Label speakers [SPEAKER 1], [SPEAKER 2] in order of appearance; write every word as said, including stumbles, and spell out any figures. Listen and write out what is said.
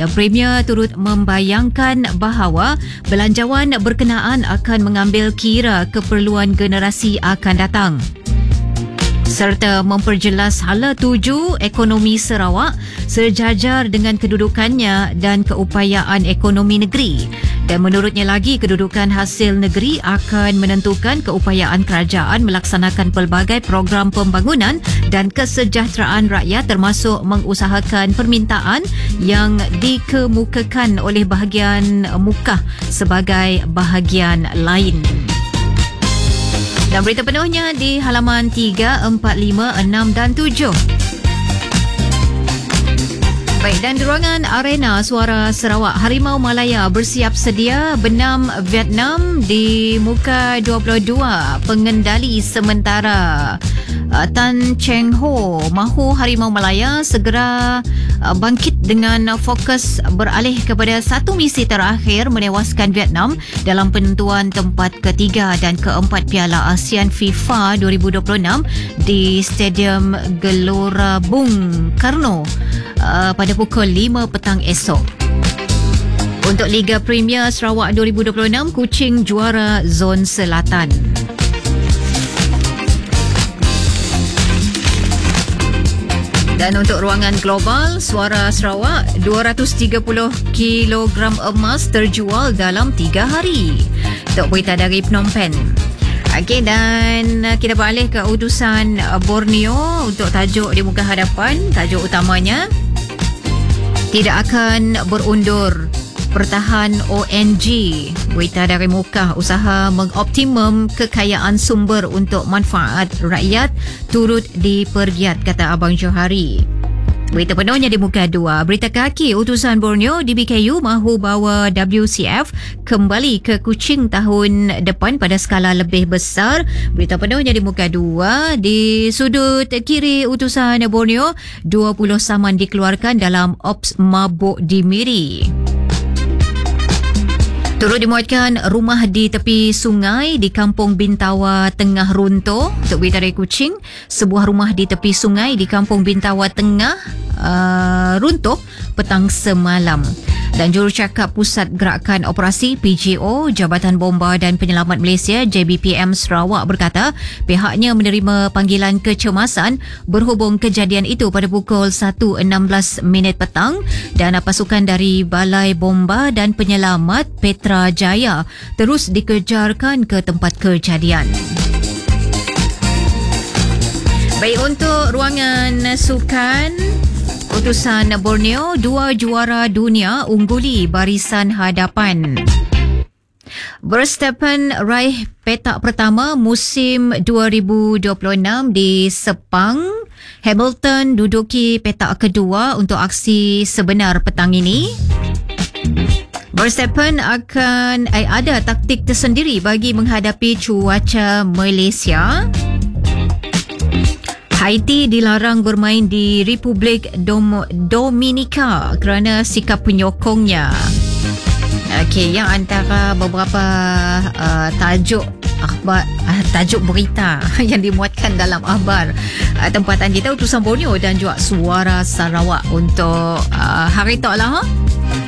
[SPEAKER 1] Dan Premier turut membayangkan bahawa belanjawan berkenaan akan mengambil kira keperluan generasi akan datang, serta memperjelas hala tuju ekonomi Sarawak sejajar dengan kedudukannya dan keupayaan ekonomi negeri. Dan menurutnya lagi, kedudukan hasil negeri akan menentukan keupayaan kerajaan melaksanakan pelbagai program pembangunan dan kesejahteraan rakyat, termasuk mengusahakan permintaan yang dikemukakan oleh bahagian mukah sebagai bahagian lain. Dan berita penuhnya di halaman tiga, empat, lima, enam dan tujuh. Baik, dan di ruangan Arena Suara Sarawak, Harimau Malaya bersiap sedia benam Vietnam di muka dua puluh dua. Pengendali sementara Tan Cheng Ho mahu Harimau Malaya segera bangkit dengan fokus beralih kepada satu misi terakhir menewaskan Vietnam dalam penentuan tempat ketiga dan keempat Piala ASEAN FIFA dua ribu dua puluh enam di Stadium Gelora Bung Karno uh, pada pukul lima petang esok. Untuk Liga Premier Sarawak dua ribu dua puluh enam, Kuching juara Zon Selatan. Dan untuk ruangan global, Suara Sarawak, dua ratus tiga puluh kilogram emas terjual dalam tiga hari. Untuk berita dari Phnom Penh. Okey, dan kita beralih ke utusan Borneo untuk tajuk di muka hadapan. Tajuk utamanya, tidak akan berundur pertahan O N G. Berita dari muka, usaha mengoptimum kekayaan sumber untuk manfaat rakyat turut dipergiat, kata Abang Johari. Berita penuhnya di muka dua. Berita kaki, utusan Borneo D B K U mahu bawa W C F kembali ke Kuching tahun depan pada skala lebih besar. Berita penuhnya di muka dua. Di sudut kiri utusan Borneo, dua puluh saman dikeluarkan dalam ops mabuk di Miri. Turut dimuatkan rumah di tepi sungai di Kampung Bintawa Tengah runtuh. Untuk berita dari Kuching, sebuah rumah di tepi sungai di Kampung Bintawa Tengah uh, runtuh petang semalam. Dan jurucakap Pusat Gerakan Operasi P G O Jabatan Bomba dan Penyelamat Malaysia J B P M Sarawak berkata pihaknya menerima panggilan kecemasan berhubung kejadian itu pada pukul satu enam belas minit petang, dan pasukan dari Balai Bomba dan Penyelamat Petra Jaya terus dikejarkan ke tempat kejadian. Baik, untuk ruangan sukan, utusan Borneo, dua juara dunia ungguli barisan hadapan. Verstappen raih petak pertama musim dua ribu dua puluh enam di Sepang. Hamilton duduki petak kedua untuk aksi sebenar petang ini. Verstappen akan eh, ada taktik tersendiri bagi menghadapi cuaca Malaysia. Haiti dilarang bermain di Republik Dom- Dominika kerana sikap penyokongnya. Okey, yang antara beberapa uh, tajuk akhbar, uh, tajuk berita yang dimuatkan dalam akhbar uh, tempatan kita, utusan Borneo dan juga Suara Sarawak untuk uh, hari tak lah. Ha?